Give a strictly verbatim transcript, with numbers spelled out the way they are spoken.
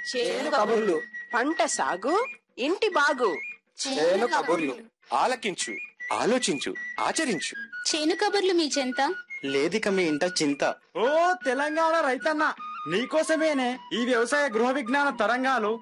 చేను కబుర్లు. పంట సాగు ఇంటి బాగు. చేను కబుర్లు. ఆలకించు, ఆలోచించు, ఆచరించు. చేను కబుర్లు మీ చెంత లేదిక మీ ఇంట చింత. ఓ తెలంగాణ రైతన్న, నీకోసమేనే ఈ వ్యవసాయ గృహ విజ్ఞాన తరంగాలు.